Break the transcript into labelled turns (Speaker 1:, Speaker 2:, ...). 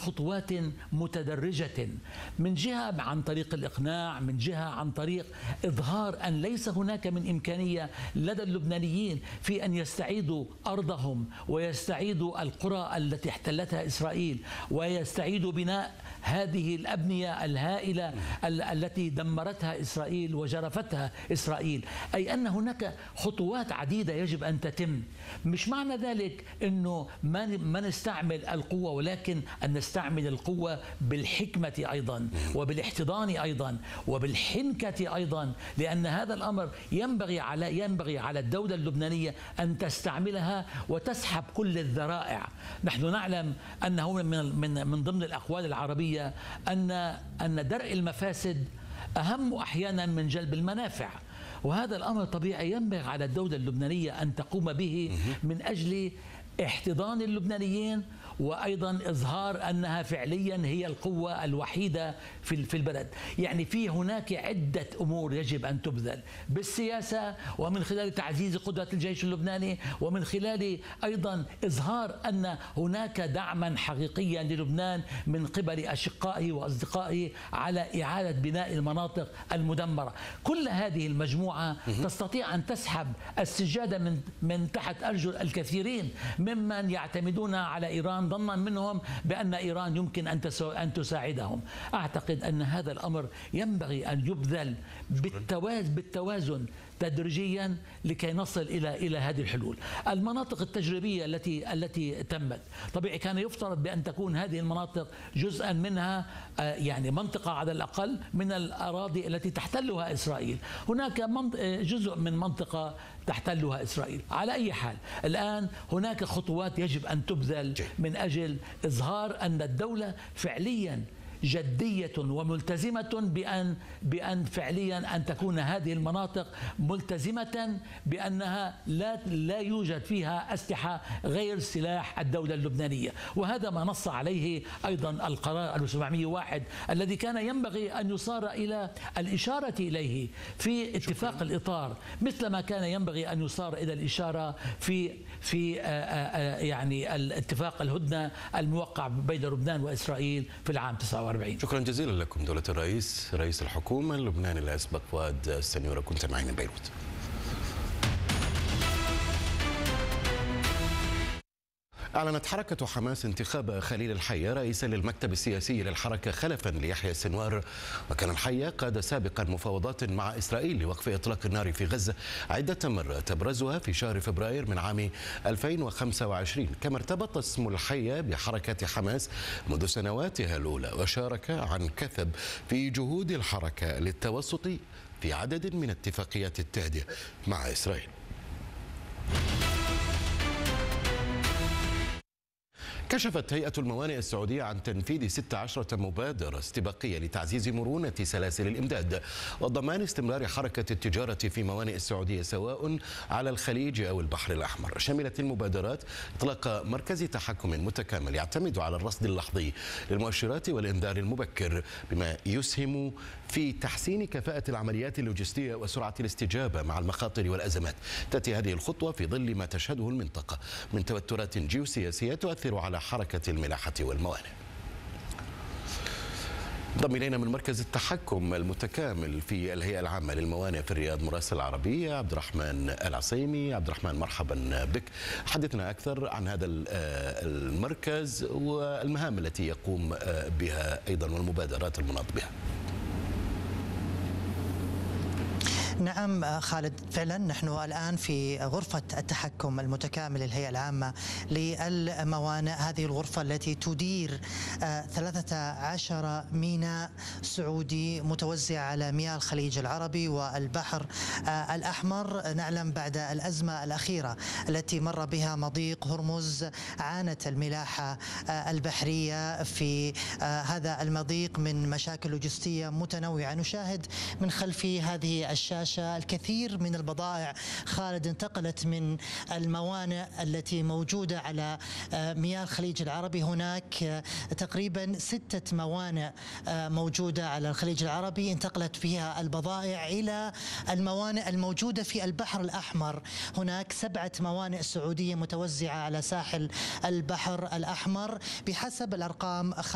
Speaker 1: بخطوات متدرجة، من جهة عن طريق الإقناع، من جهة عن طريق إظهار أن ليس هناك من إمكانية لدى اللبنانيين في أن يستعيدوا أرضهم ويستعيدوا القرى التي احتلتها إسرائيل ويستعيدوا بناء هذه الأبنية الهائلة التي دمرتها إسرائيل وجرفتها إسرائيل. أي أن هناك خطوات عديدة يجب أن تتم. مش معنى ذلك أنه ما نستعمل القوة، ولكن أن نستعمل القوة بالحكمة أيضا وبالاحتضان أيضا وبالحنكة أيضا، لأن هذا الأمر ينبغي على الدولة اللبنانية أن تستعملها وتسحب كل الذرائع. نحن نعلم أنه من ضمن الأقوال العربية أن درء المفاسد أهم أحيانا من جلب المنافع، وهذا الأمر طبيعي ينبغي على الدولة اللبنانية أن تقوم به من أجل احتضان اللبنانيين، وأيضا إظهار أنها فعليا هي القوة الوحيدة في البلد. يعني في هناك عدة أمور يجب أن تبذل بالسياسة، ومن خلال تعزيز قدرة الجيش اللبناني، ومن خلال أيضا إظهار أن هناك دعما حقيقيا للبنان من قبل أشقائه وأصدقائه على إعادة بناء المناطق المدمرة. كل هذه المجموعة تستطيع أن تسحب السجادة من تحت أرجل الكثيرين ممن يعتمدون على إيران ظنا منهم بأن إيران يمكن أن تساعدهم. أعتقد أن هذا الأمر ينبغي أن يبذل بالتوازن تدريجيا لكي نصل إلى هذه الحلول. المناطق التجريبية التي تمت، طبيعي كان يفترض بأن تكون هذه المناطق جزءا منها يعني منطقة على الأقل من الأراضي التي تحتلها إسرائيل. هناك جزء من منطقة تحتلها إسرائيل. على أي حال الآن هناك خطوات يجب أن تبذل من أجل إظهار أن الدولة فعليا جدية وملتزمة بأن فعليا أن تكون هذه المناطق ملتزمة بأنها لا يوجد فيها أسلحة غير سلاح الدولة اللبنانية. وهذا ما نص عليه أيضا القرار 701 الذي كان ينبغي أن يصار إلى الإشارة إليه في اتفاق الإطار، مثلما كان ينبغي أن يصار إلى الإشارة في يعني الاتفاق الهدنة الموقع بين لبنان وإسرائيل في العام 49.
Speaker 2: شكرا جزيلا لكم دولة الرئيس، رئيس الحكومة اللبناني الأسبق فؤاد السنيورة، كنت معي من بيروت. أعلنت حركة حماس انتخاب خليل الحية رئيسا للمكتب السياسي للحركة خلفا ليحيى السنوار. وكان الحية قاد سابقا مفاوضات مع إسرائيل لوقف إطلاق النار في غزة عدة مرات، أبرزها في شهر فبراير من عام 2025. كما ارتبط اسم الحية بحركة حماس منذ سنواتها الأولى، وشارك عن كثب في جهود الحركة للتوسط في عدد من اتفاقيات التهدئة مع إسرائيل. كشفت هيئة الموانئ السعودية عن تنفيذ 16 مبادرة استباقية لتعزيز مرونة سلاسل الإمداد وضمان استمرار حركة التجارة في موانئ السعودية سواء على الخليج أو البحر الأحمر. شملت المبادرات إطلاق مركز تحكم متكامل يعتمد على الرصد اللحظي للمؤشرات والإنذار المبكر، بما يسهم في تحسين كفاءة العمليات اللوجستية وسرعة الاستجابة مع المخاطر والأزمات. تأتي هذه الخطوة في ظل ما تشهده المنطقة من توترات جيوسياسية تؤثر على حركة الملاحة والموانئ. انضم إلينا من مركز التحكم المتكامل في الهيئة العامة للموانئ في الرياض مراسل العربية عبد الرحمن العصيمي. عبد الرحمن مرحبا بك، حدثنا أكثر عن هذا المركز والمهام التي يقوم بها أيضا والمبادرات المناط بها.
Speaker 3: نعم خالد، فعلا نحن الآن في غرفة التحكم المتكامل للهيئة العامة للموانئ. هذه الغرفة التي تدير 13 ميناء سعودي متوزع على مياه الخليج العربي والبحر الأحمر. نعلم بعد الأزمة الأخيرة التي مر بها مضيق هرمز، عانت الملاحة البحرية في هذا المضيق من مشاكل لوجستية متنوعة. نشاهد من خلف هذه الشاشة الكثير من البضائع خالد انتقلت من الموانئ التي موجودة على مياه الخليج العربي. هناك تقريبا 6 موانئ موجودة على الخليج العربي انتقلت فيها البضائع إلى الموانئ الموجودة في البحر الأحمر. هناك 7 موانئ سعودية متوزعة على ساحل البحر الأحمر بحسب الأرقام